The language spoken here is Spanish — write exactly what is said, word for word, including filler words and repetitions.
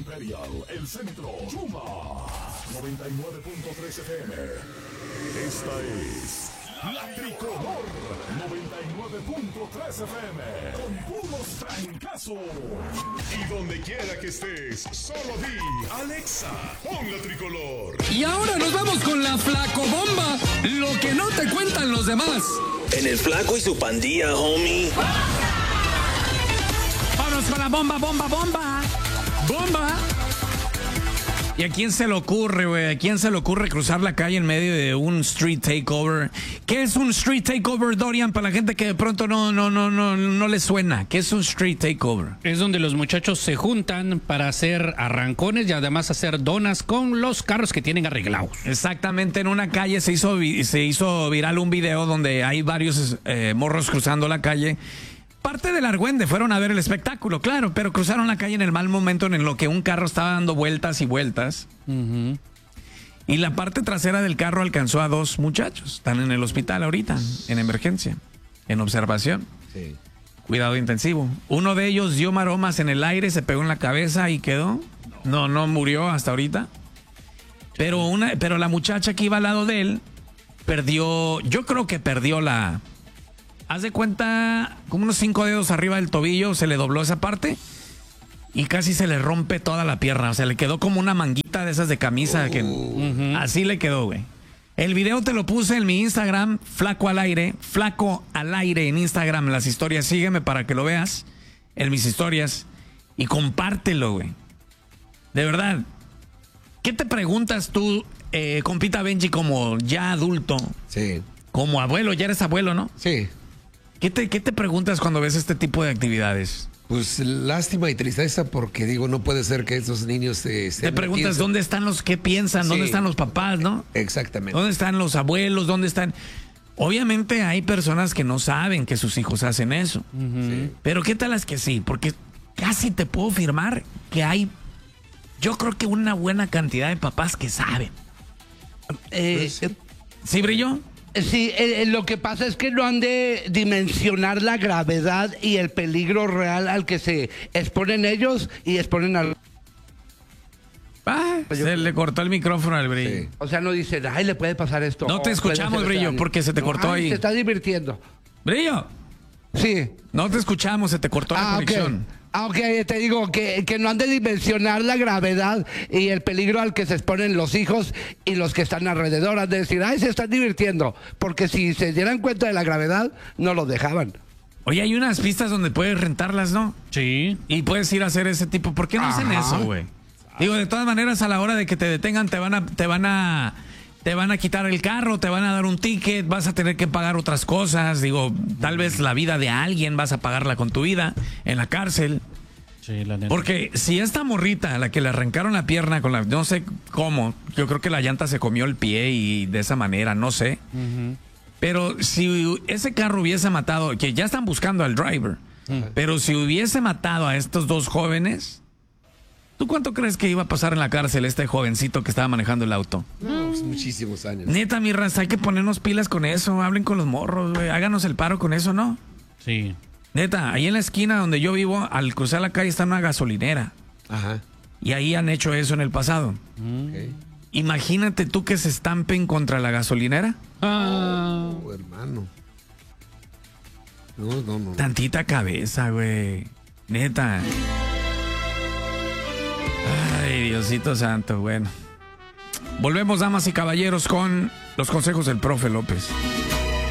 Imperial, El Centro, Yuma, noventa y nueve punto tres F M. Esta es La Tricolor, noventa y nueve punto tres F M, con puros trancazos. Y donde quiera que estés, solo di, Alexa, pon La Tricolor. Y ahora nos vamos con la Flacobomba, lo que no te cuentan los demás. En el Flaco y su pandilla, homie. Vámonos con la bomba, bomba, bomba. Bomba. ¿Y a quién se le ocurre, güey? ¿A quién se le ocurre cruzar la calle en medio de un street takeover? ¿Qué es un street takeover, Dorian? Para la gente que de pronto no, no, no, no, no le suena. ¿Qué es un street takeover? Es donde los muchachos se juntan para hacer arrancones y además hacer donas con los carros que tienen arreglados. Exactamente, en una calle se hizo, se hizo viral un video donde hay varios eh, morros cruzando la calle. Parte del argüende fueron a ver el espectáculo, claro, pero cruzaron la calle en el mal momento en lo que un carro estaba dando vueltas y vueltas. Uh-huh. Y la parte trasera del carro alcanzó a dos muchachos. Están en el hospital ahorita, en emergencia, en observación. Sí. Cuidado intensivo. Uno de ellos dio maromas en el aire, se pegó en la cabeza y quedó. No, no murió hasta ahorita. Pero, una, pero la muchacha que iba al lado de él perdió, yo creo que perdió la... Haz de cuenta, como unos cinco dedos arriba del tobillo, se le dobló esa parte y casi se le rompe toda la pierna. O sea, le quedó como una manguita de esas de camisa. Uh, que, uh-huh. Así le quedó, güey. El video te lo puse en mi Instagram, Flaco al Aire, Flaco al Aire en Instagram, las historias. Sígueme para que lo veas en mis historias y compártelo, güey. De verdad. ¿Qué te preguntas tú, eh, compita Benji, como ya adulto? Sí. Como abuelo, ya eres abuelo, ¿no? Sí. ¿Qué te, ¿Qué te preguntas cuando ves este tipo de actividades? Pues lástima y tristeza porque digo, no puede ser que estos niños eh, estén... Te preguntas metidos. ¿Dónde están los que piensan? Sí. ¿Dónde están los papás, no? Exactamente. ¿Dónde están los abuelos? ¿Dónde están...? Obviamente hay personas que no saben que sus hijos hacen eso. Uh-huh. Sí. Pero ¿qué tal las que sí? Porque casi te puedo afirmar que hay, yo creo que una buena cantidad de papás que saben. Eh, pues, ¿Sí, Brillo? Sí, eh, lo que pasa es que no han de dimensionar la gravedad y el peligro real al que se exponen ellos y exponen al... Ah, se le cortó el micrófono al Brillo. Sí. O sea, no dicen, ay, le puede pasar esto. No te escuchamos, Brillo, porque se te no, cortó ay, ahí. Se está divirtiendo. Brillo. Sí. No te escuchamos, se te cortó ah, la conexión. Okay. Ah, ok, te digo que, que no han de dimensionar la gravedad y el peligro al que se exponen los hijos y los que están alrededor. Han de decir, ay, se están divirtiendo. Porque si se dieran cuenta de la gravedad, no los dejaban. Oye, hay unas pistas donde puedes rentarlas, ¿no? Sí. Y puedes ir a hacer ese tipo. ¿Por qué no Ajá. hacen eso, güey? Digo, de todas maneras, a la hora de que te detengan, te van a... Te van a Te van a quitar el carro, te van a dar un ticket, vas a tener que pagar otras cosas. Digo, tal vez la vida de alguien vas a pagarla con tu vida en la cárcel. Sí, la neta. Porque si esta morrita a la que le arrancaron la pierna con la... No sé cómo, yo creo que la llanta se comió el pie y de esa manera, no sé. Uh-huh. Pero si ese carro hubiese matado, que ya están buscando al driver, uh-huh. pero si hubiese matado a estos dos jóvenes... ¿Tú cuánto crees que iba a pasar en la cárcel este jovencito que estaba manejando el auto? No, pues muchísimos años. Neta, mi raza, hay que ponernos pilas con eso. Hablen con los morros, güey. Háganos el paro con eso, ¿no? Sí. Neta, ahí en la esquina donde yo vivo, al cruzar la calle está una gasolinera. Ajá. Y ahí han hecho eso en el pasado. Okay. Imagínate tú que se estampen contra la gasolinera. Ah. Oh, hermano. No, no, no. Tantita cabeza, güey. Neta. Ay, Diosito santo, bueno. Volvemos, damas y caballeros, con los consejos del profe López.